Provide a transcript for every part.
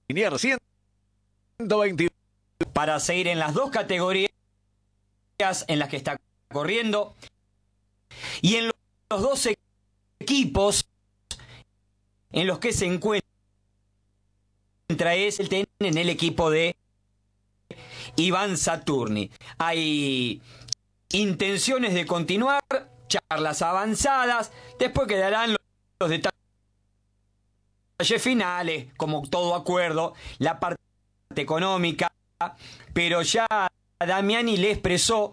Liniers 122. Para seguir en las dos categorías en las que está corriendo. Y en los dos equipos en los que se encuentra es en el equipo de Iván Saturni. Hay intenciones de continuar, charlas avanzadas, después quedarán los detalles finales, como todo acuerdo, la parte económica, pero ya Damiani le expresó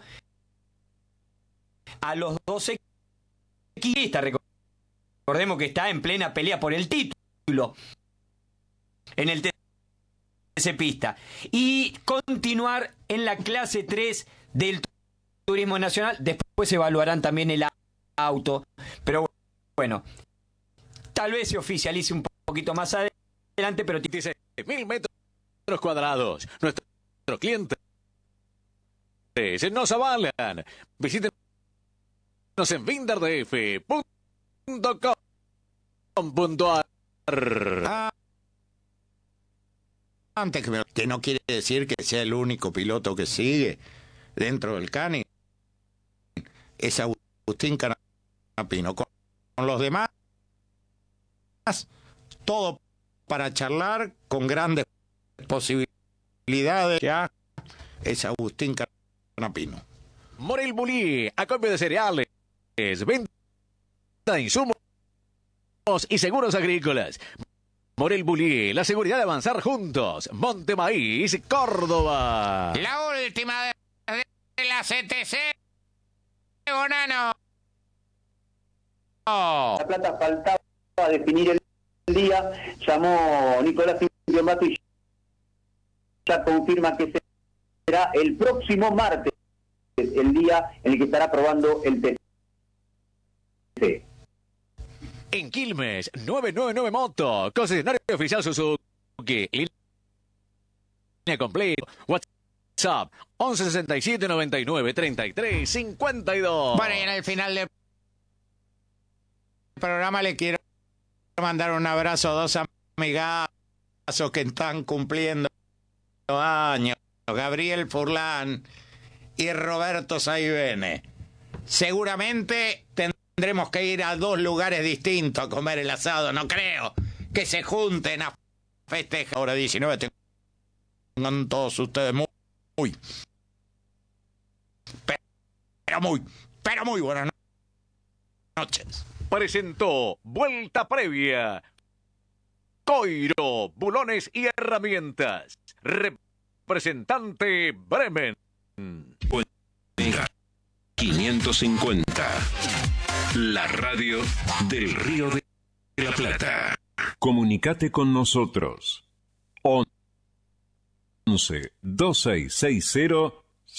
a los dos equipos, recordemos que está en plena pelea por el título en el TC Pista, y continuar en la clase 3 del Turismo Nacional. Después evaluarán también el auto, pero bueno, tal vez se oficialice un poquito más adelante, pero 1000 metros cuadrados. Nuestros clientes nos avalan. Visítenos en vinderdf.com.ar. Antes que no quiere decir que sea el único piloto que sigue dentro del CANI, es Agustín Canapino. Con los demás, todo para charlar con grandes posibilidades. Ya es Agustín Canapino. Morel Bulí, acopio de cereales, venta de insumos y seguros agrícolas. Morel Bulí, la seguridad de avanzar juntos. Monte Maíz, Córdoba. La última de la CTC, Bonano. La Plata faltaba definir el día, llamó Nicolás Piombato y ya confirma que será el próximo martes, el día en el que estará probando el TC. En Quilmes, 999 Moto, concesionario oficial Suzuki. Línea completa. WhatsApp 1167 99 33 52. Bueno, y en el final del programa le quiero mandar un abrazo a dos amigazos que están cumpliendo años, Gabriel Furlán y Roberto Saibene. Seguramente tendremos que ir a dos lugares distintos a comer el asado. No creo que se junten a festejar. Ahora 19, tengan todos ustedes pero muy buenas noches. Presentó Vuelta Previa. Coiro, bulones y herramientas. Representante Bremen. 550. La radio del Río de la Plata. Comunicate con nosotros. 11 2660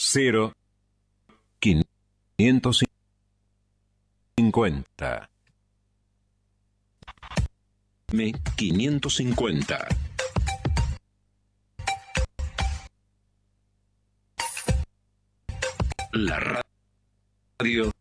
0550. 550. La radio